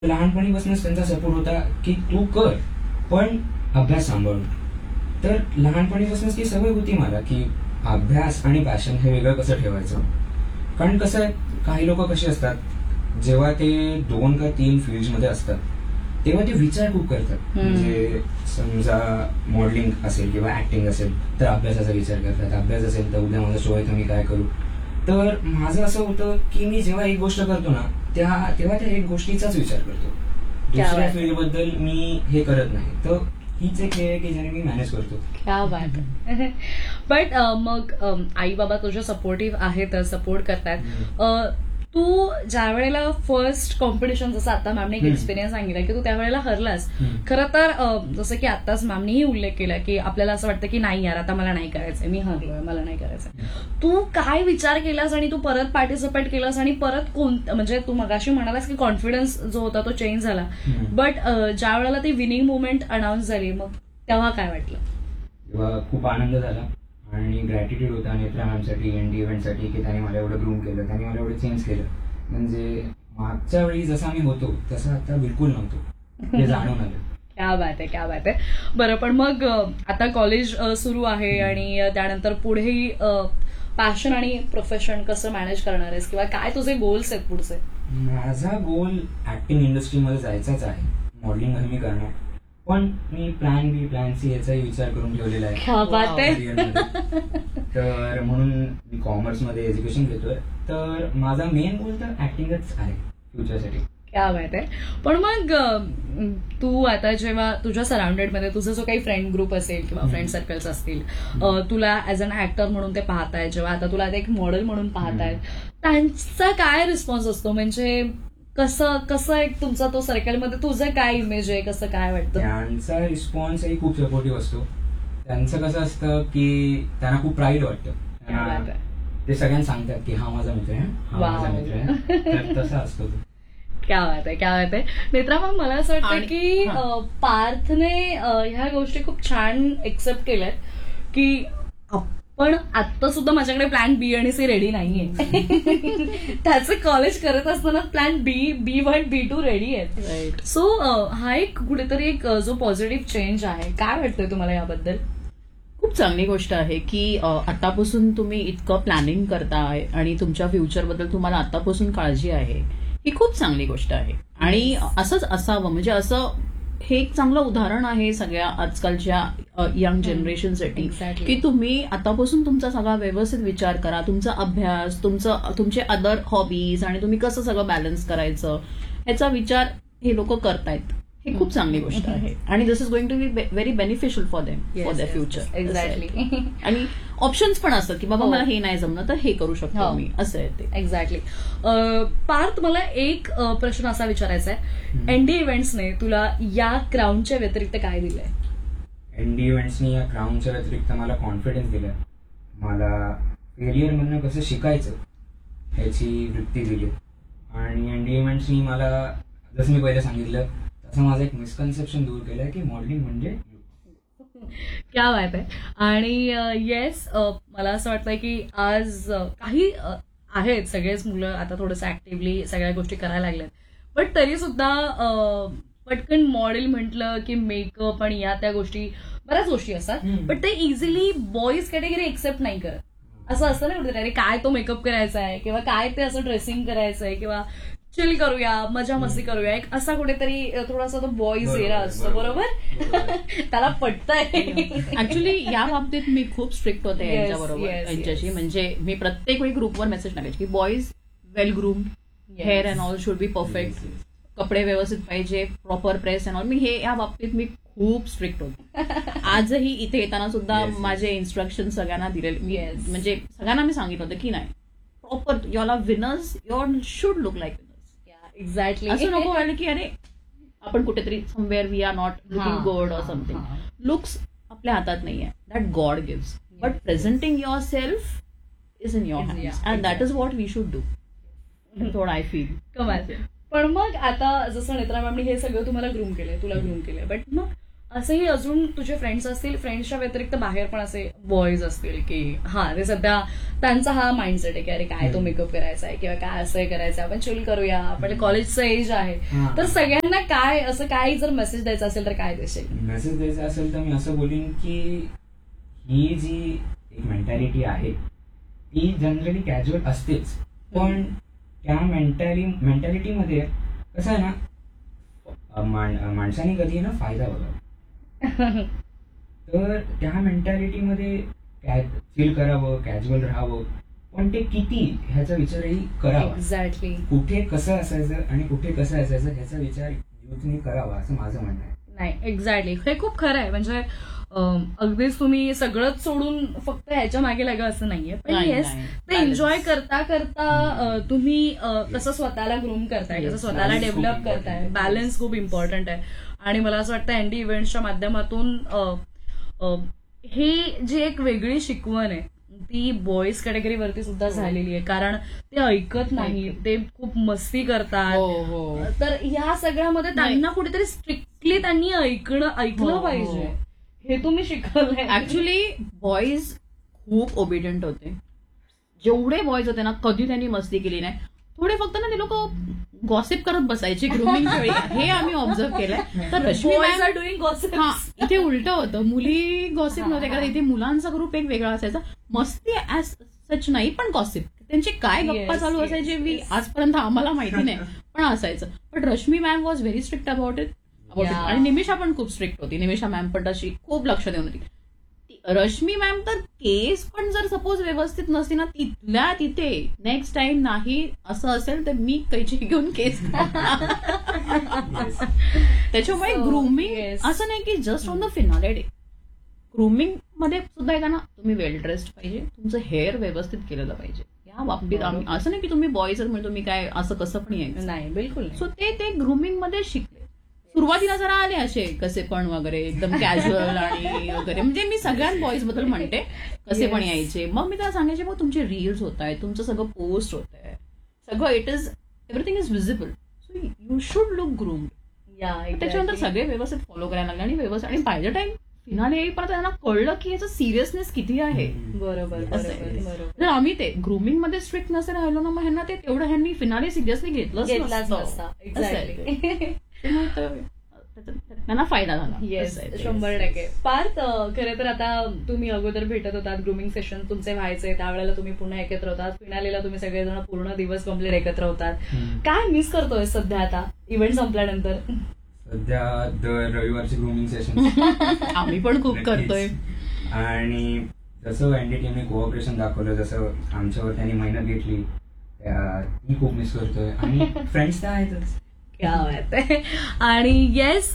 लहानपणीपासूनच त्यांचा सपोर्ट होता की तू कर, पण अभ्यास सांभाळून. तर लहानपणीपासूनच ती सवय होती मला की अभ्यास आणि पॅशन हे वेगळं कसं ठेवायचं. कारण कसं आहे, काही लोक कसे असतात, जेव्हा ते 2 का 3 फील्डमध्ये असतात तेव्हा ते विचार खूप करतात. म्हणजे समजा मॉडेलिंग असेल किंवा ऍक्टिंग असेल तर अभ्यासाचा विचार करतात, अभ्यास असेल तर उद्या माझा शो आहे तर मी काय करू. तर माझं असं होतं की मी जेव्हा एक गोष्ट करतो ना तेव्हा त्या एक गोष्टीचाच विचार करतो, दुसऱ्या फील्ड बद्दल मी हे करत नाही. तर हीच एक हे आहे की ज्याने मी मॅनेज करतो. क्या बात आहे. बट मग आई बाबा तुझे सपोर्टिव्ह आहेत, सपोर्ट करतात. तू ज्या वेळेला फर्स्ट कॉम्पिटिशन, जसं आता मॅमने एक एक्सपिरियन्स सांगितला की तू त्यावेळेला हरलास. खरं तर जसं की आताच मॅमनेही उल्लेख केला की आपल्याला असं वाटतं की नाही यार आता मला नाही करायचंय, मी हरलोय, मला नाही करायचंय. तू काय विचार केलास आणि तू परत पार्टिसिपेट केलास आणि परत म्हणजे तू मगाशी म्हणालास की कॉन्फिडन्स जो होता तो चेंज झाला, बट ज्या वेळेला ती विनिंग मुवमेंट अनाऊन्स झाली मग तेव्हा काय वाटलं? तेव्हा खूप आनंद झाला आणि ग्रॅटिट्यूड होता नेत्रा मॅमसाठी, एनडी इव्हेंटसाठी की त्याने मला एवढं ग्रूम केलं, त्याने मला एवढं चेंज केलं. म्हणजे मागच्या वेळी जसा मी होतो तसं आता बिलकुल नव्हतो, हे जाणून आलं. क्या बात आहे, क्या बात आहे. बरं, पण मग आता कॉलेज सुरू आहे आणि त्यानंतर पुढेही पॅशन आणि प्रोफेशन कसं मॅनेज करणार आहेस किंवा काय तुझे गोल्स आहेत पुढचे? माझा गोल ऍक्टिंग इंडस्ट्रीमध्ये जायचाच आहे, मॉडेलिंग मी करणार. पण मी प्लॅन बी प्लॅन सी याचाही विचार करून ठेवलेला आहे. क्या बात आहे. तर म्हणून मी कॉमर्समध्ये एज्युकेशन घेतोय. तर माझा मेन गोल तर ऍक्टिंगच आहे फ्युचरसाठी. क्या बात आहे. पण मग तू आता जेव्हा तुझ्या सराउंडेडमध्ये तुझा जो काही फ्रेंड ग्रुप असेल किंवा फ्रेंड सर्कल्स असतील, तुला ऍज अन ऍक्टर म्हणून ते पाहतायत, जेव्हा आता तुला एक मॉडेल म्हणून पाहतायत, त्यांचा काय रिस्पॉन्स असतो? म्हणजे कसं एक तुमचा तो सर्कलमध्ये तुझं काय इमेज आहे, कसं काय वाटतं? त्यांचा रिस्पॉन्सही खूप सपोर्टिव्ह असतो. त्यांचं कसं असतं की त्यांना खूप प्राईड वाटतं, ते सगळ्यांना सांगतात की हा माझा मित्र आहे, हा माझा मित्र आहे. तर तसं असतो. क्या बात आहे, क्या बात आहे. नेत्रा मग मला असं वाटतं की पार्थने ह्या गोष्टी खूप छान एक्सेप्ट केल्यात की पण आता सुद्धा माझ्याकडे प्लॅन बी आणि सी रेडी नाहीये. त्याचं कॉलेज करत असताना प्लॅन B1 B2 रेडी आहेत. सो हा एक कुठेतरी एक जो पॉझिटिव्ह चेंज आहे, काय वाटतंय तुम्हाला याबद्दल? खूप चांगली गोष्ट आहे की आतापासून तुम्ही इतकं प्लॅनिंग करताय आणि तुमच्या फ्युचरबद्दल तुम्हाला आतापासून काळजी आहे, ही खूप चांगली गोष्ट आहे. आणि असंच असावं, म्हणजे असं हे एक चांगलं उदाहरण आहे सगळ्या आजकालच्या यंग जनरेशनसाठी की तुम्ही आतापासून तुमचा सगळा व्यवस्थित विचार करा, तुमचा अभ्यास, तुमचे अदर हॉबीज आणि तुम्ही कसं सगळं बॅलन्स करायचं ह्याचा विचार हे लोक करतायत. हे खूप चांगली गोष्ट आहे आणि दिस is going to be very beneficial for them, for their future. Exactly. आणि ऑप्शन्स पण असतात की बाबा मला हे नाही जमलं तर हे करू शकतो मी, असं आहे ते. एक्झॅक्टली. पार्थ, मला एक प्रश्न असा विचारायचा आहे, एनडी इव्हेंट्सने तुला या क्राऊनच्या व्यतिरिक्त काय दिलंय? एनडी इव्हेंट्सनी या क्राऊनच्या व्यतिरिक्त मला कॉन्फिडन्स दिला, मला फेलियर मधनं कसं शिकायचं ह्याची वृत्ती दिली. आणि एनडी इव्हेंट्सनी मला, जसं मी पहिले सांगितलं तसं, माझं एक मिसकन्सेप्शन दूर केलंय की मॉडेलिंग म्हणजे. क्या बात आहे. आणि येस, मला असं वाटतंय की आज काही आहेत सगळेच मुलं आता थोडंसं ऍक्टिव्हली सगळ्या गोष्टी करायला लागल्यात, बट तरी सुद्धा पटकन मॉडेल म्हटलं की मेकअप आणि या त्या गोष्टी, बऱ्याच गोष्टी असतात, बट ते इझिली बॉईज कॅटेगरी एक्सेप्ट नाही करत. असं असतं ना कुठे, अरे काय तो मेकअप करायचा आहे किंवा काय ते असं ड्रेसिंग करायचं आहे किंवा चिल करूया, मजा मस्ती करूया, एक असा कुठेतरी थोडासा तो बॉईज एरा असतो. बरोबर? त्याला पटतंय. ऍक्च्युली या बाबतीत मी खूप स्ट्रिक्ट होते यांच्याशी. म्हणजे मी प्रत्येक वेळी ग्रुपवर मेसेज टाकायचे की boys well groom, hair and all should be perfect, कपडे व्यवस्थित पाहिजे, प्रॉपर प्रेस अँड ऑल. मी हे या बाबतीत मी खूप स्ट्रिक्ट होते. आजही इथे येताना सुद्धा माझे इन्स्ट्रक्शन सगळ्यांना दिलेले, म्हणजे सगळ्यांना मी सांगितलं होतं की नाही, proper your winners, your should look like winners. Exactly. असं नको व्हायला की अरे आपण कुठेतरी somewhere we R not looking good or something. Looks आपल्या हातात नाहीये, that God gives, but presenting your self is in your hands and that is what we should do. थोडं आय फील. कमाल. पण मग आता जसं नेत्रा मॅमनी हे सगळं तुम्हाला ग्रूम केलंय, तुला ग्रूम केलंय, बट मग असेही अजून तुझे फ्रेंड्स असतील, फ्रेंड्सच्या व्यतिरिक्त बाहेर पण असे बॉयज असतील की ते सध्या त्यांचा हा माइंडसेट आहे की अरे काय तो मेकअप करायचा आहे किंवा काय असं करायचं आपण चिल करूया, आपल्या कॉलेजचं एज आहे, तर सगळ्यांना काय असं काय जर मेसेज द्यायचा असेल तर काय देशील? मेसेज द्यायचा असेल तर मी असं बोलीन की ही जी एक मेंटॅलिटी आहे ती जनरली कॅज्युअल असतेच, पण त्या मेंटॅलिटीमध्ये कसं आहे ना, माणसाने कधी ना फायदा बघावा. तर त्या मेंटॅलिटीमध्ये फील करावं, कॅज्युअल राहावं, पण ते किती ह्याचा विचारही करावा. एक्झॅक्टली. कुठे कसं असायचं आणि कुठे कसं असायचं ह्याचा विचार युथने करावा असं माझं म्हणणं आहे. नाही, एक्झॅक्टली, हे खूप खरं आहे. म्हणजे अगदीच तुम्ही सगळंच सोडून फक्त ह्याच्या मागे लागं असं नाहीये, पण नाही, येस नाही. ते एन्जॉय करता करता तुम्ही कसं स्वतःला ग्रूम करताय, कसं स्वतःला Balance खूप डेव्हलप important करताय, आहे. बॅलन्स खूप इम्पॉर्टंट आहे. आणि मला असं वाटतं एनडी इव्हेंट्सच्या माध्यमातून ही जी एक वेगळी शिकवण आहे ती बॉईज कॅटेगरीवरती सुद्धा झालेली आहे, कारण ते ऐकत नाही, ते खूप मस्ती करतात. हो. तर ह्या सगळ्यामध्ये त्यांना कुठेतरी स्ट्रिक्टली त्यांनी ऐकलं हो. पाहिजे, हे तुम्ही शिकवलंय. ऍक्च्युली बॉईज खूप ओबिडियंट होते. जेवढे बॉईज होते ना, कधी त्यांनी मस्ती केली नाही. थोडे फक्त ना ते लोक गॉसिप करत बसायचे ग्रूमिंगच्या वेळी, हे आम्ही ऑब्झर्व केलंय. तर Rashmi boys R ma'am, doing gossip. हा, इथे उलट होतं, मुली गॉसिप नव्हते करत, इथे मुलांचा ग्रुप एक वेगळा असायचा. मस्ती ऍज सच नाही, पण गॉसिप, त्यांचे काय गप्पा Yes, चालू yes, असायचे yes. आजपर्यंत आम्हाला माहिती नाही, पण असायचं. पण Rashmi ma'am was very strict about it. Yeah. आणि निमिषा पण खूप स्ट्रिक्ट होती. निमिषा मॅम पण तशी खूप लक्ष देऊन होती. रश्मी मॅम तर केस पण जर सपोज व्यवस्थित नसती ना, तिथल्या तिथे नेक्स्ट टाइम नाही असं असेल तर मी कैची घेऊन केस त्याच्यामुळे So, ग्रूमिंग yes. असं नाही की just on the finale day. Grooming मध्ये सुद्धा येताना तुम्ही वेल ड्रेस्ड पाहिजे, तुमचं हेअर व्यवस्थित केलेलं पाहिजे. या बाबतीत आम्ही असं नाही की तुम्ही बॉईज म्हणजे तुम्ही काय असं कसं पण यायचं. नाही, बिलकुल नाही. सो ते ग्रूमिंग मध्ये शिकले. सुरुवातीला जरा आले असे कसे पण वगैरे एकदम कॅज्युअल आणि वगैरे, म्हणजे मी सगळ्याच बॉईज बद्दल म्हणते कसे पण यायचे. मग मी त्याला सांगायचे मग तुमचे रील्स होत आहेत, तुमचं सगळं पोस्ट होत आहे, सगळं everything is visible, so you should look groom. त्याच्यानंतर सगळे व्यवस्थित फॉलो करायला लागले आणि व्यवस्थित, आणि बाय द टाइम फिनाले येईपर्यंत त्यांना कळलं की याचं सिरियसनेस किती आहे. बरोबर असं आहे. बरोबर. जर आम्ही ते ग्रूमिंग मध्ये स्ट्रिक्ट नसे राहिलो ना, मग ह्यांना ते तेवढं ह्यांनी फिनाले सिरियसली घेतलंच घेतलाच नसतं. नसता. असं आहे ते. एक्झॅक्टली. त्यामुळे त्यांना फायदा झाला. येस, असं आहे ते. 100%. पार्थ, खरं तर आता तुम्ही अगोदर भेटत होतात, ग्रूमिंग सेशन तुमचे व्हायचे, त्यावेळेला तुम्ही पुन्हा एकत्र होतात, फिनालेला तुम्ही सगळेजण पूर्ण दिवस कम्प्लीट एकत्र होतात. काय मिस करतोय सध्या आता इव्हेंट संपल्यानंतर? सध्या दर रविवारची ग्रूमिंग सेशन आम्ही पण खूप करतोय. आणि जसं एनडीटीने कोऑपरेशन दाखवलं, जसं आमच्यावर त्यांनी मेहनत घेतली, ती खूप मिस करतोय. आणि फ्रेंड्स तर आहेतच. क्या बात आहे. आणि येस,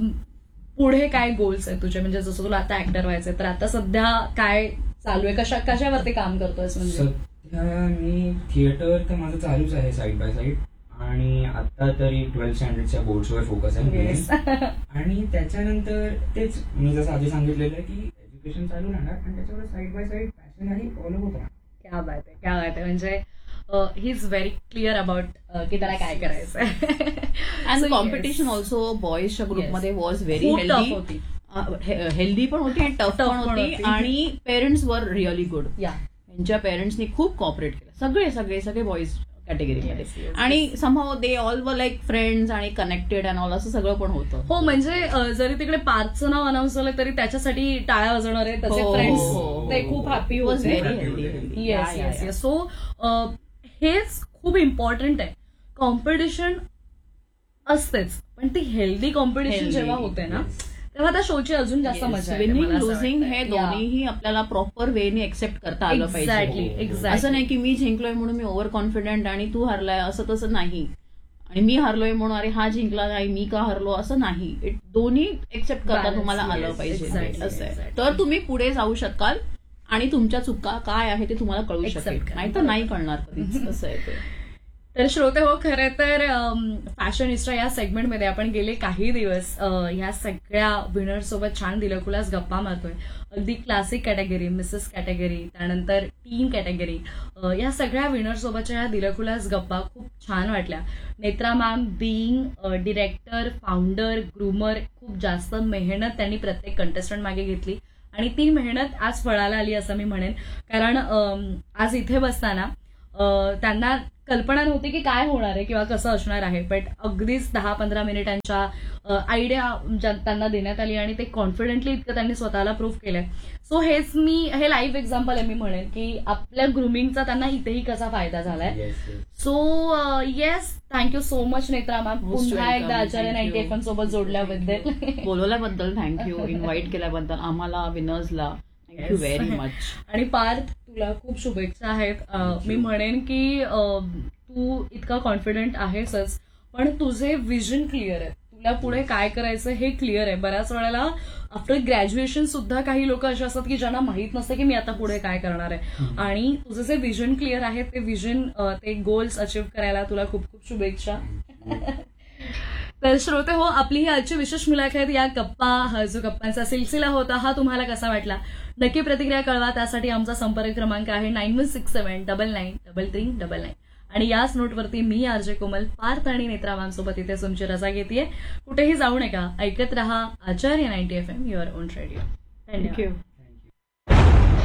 पुढे काय गोल्स आहेत तुझे? म्हणजे जसं तुला आता ऍक्टर व्हायचंय, तर आता सध्या काय चालू आहे, कशावरती काम करतोयस? म्हणजे सध्या मी थिएटर तर माझं चालूच आहे साईड बाय साईड, आणि आता तरी 12th स्टँडर्डच्या बोर्ड्सवर फोकस आहे. Yes. आणि त्याच्यानंतर तेच मी जसं आधी सांगितलेलं आहे की एज्युकेशन चालू राहणार, आणि त्याच्यावर साईड बाय साईड पॅशन आहे फॉलो होत राहणार. क्या बात आहे, क्या बात आहे. म्हणजे he is very clear about की त्याला काय करायचंय. अँड कॉम्पिटिशन ऑल्सो बॉईजच्या ग्रुपमध्ये वॉज व्हेरी हेल्दी होती. हेल्दी पण होती आणि टफ पण होती. आणि पेरेंट्स वर रिअली गुड. या यांच्या पेरेंट्सनी खूप कॉपरेट केलं, सगळे बॉईज कॅटेगरीमध्ये. Yes, yes. आणि somehow they all were like friends आणि कनेक्टेड अँड ऑल, असं सगळं पण होतं. हो, म्हणजे जरी तिकडे पार्थचं नाव अनाऊन्स झालं तरी त्याच्यासाठी टाळ्या वाजवणारे त्याचे हो, फ्रेंड्स हो, ते खूप हॅपी वॉज होते. Very Happy healthy. होते. Yes yes yes. सो हेच खूप इम्पॉर्टंट आहे. कॉम्पिटिशन असतेच, पण ती हेल्दी कॉम्पिटिशन Healthy. जेव्हा होते ना, तेव्हा त्या शोची अजून जास्त मजा येते. विनिंग मला असं लुझिंग वाटतंय. हे Yeah. दोन्हीही आपल्याला प्रॉपर वेने एक्सेप्ट करता आलं एक्झॅक्टली पाहिजे. एक्झॅक्टली. असं नाही की मी जिंकलोय म्हणून मी ओव्हर कॉन्फिडंट आणि तू हरलाय असं तसं नाही, आणि मी हरलोय म्हणून अरे हा जिंकला नाही मी का हरलो असं नाही. दोन्ही एक्सेप्ट करता Balance, तुम्हाला yes, आलं पाहिजे. exactly, असं आहे. exactly. तर तुम्ही पुढे जाऊ शकाल आणि तुमच्या चुका काय आहे ते तुम्हाला कळू Accept शकेल, करा. नाही तर नाही कळणार कधीच. असं आहे ते. तर श्रोते हो, खरं तर फॅशनिस्टा या सेगमेंटमध्ये आपण गेले काही दिवस ह्या सगळ्या विनर सोबत छान दिलखुलास गप्पा मारतोय. अगदी क्लासिक कॅटेगरी, मिसेस कॅटेगरी, त्यानंतर टीन कॅटेगरी, या सगळ्या विनर सोबतच्या ह्या दिलखुलास गप्पा खूप छान वाटल्या. Netra ma'am being director, founder, groomer, खूप जास्त मेहनत त्यांनी प्रत्येक कंटेस्टंट मागे घेतली आणि ती मेहनत आज फळाला आली असं मी म्हणेन. कारण आज इथे बसताना त्यांना कल्पना नव्हती की काय होणार आहे किंवा कसं असणार आहे, बट अगदीच 10-15 मिनिटांच्या आयडिया त्यांना देण्यात आली आणि ते कॉन्फिडेंटली इतकं त्यांनी स्वतःला प्रूव्ह केलंय. सो हे लाईव्ह एक्झाम्पल आहे मी म्हणेन की आपल्या ग्रुमिंगचा त्यांना इथेही कसा फायदा झालाय. So yes, thank you so much Netra ma'am, Most पुन्हा welcome. एकदा आचार्य Thank you. 90 FM सोबत जोडल्याबद्दल. बोलवल्याबद्दल थँक्यू, इन्व्हाइट केल्याबद्दल आम्हाला विनर्सला थँक्यू Yes. Very much. आणि पार्थ, तुला खूप शुभेच्छा आहेत. मी म्हणेन की तू इतका कॉन्फिडंट आहेसच, पण तुझे विजन क्लिअर आहे. तुला पुढे काय करायचं हे क्लिअर आहे. बऱ्याच वेळेला आफ्टर ग्रॅज्युएशन सुद्धा काही लोक असे असतात की ज्यांना माहित नसतं की मी आता पुढे काय करणार आहे, आणि तुझं जे विजन क्लिअर आहे ते विजन, ते गोल्स अचीव्ह करायला तुला खूप खूप शुभेच्छा. तर श्रोते हो, आपली ही आजची विशेष मुलाखत, या गप्पा, हा जो गप्पांचा सिलसिला होता, हा तुम्हाला कसा वाटला नक्की प्रतिक्रिया कळवा. त्यासाठी आमचा संपर्क क्रमांक आहे 9167993399. आणि याच नोटवरती मी आरजे कोमल, पार्थ आणि नेत्रा मॅम सोबत इथे तुमची रजा घेतेय. कुठेही जाऊ नका, ऐकत रहा आचार्य 90 FM, युअर ओन रेडिओ. धन्यवाद. थँक्यू.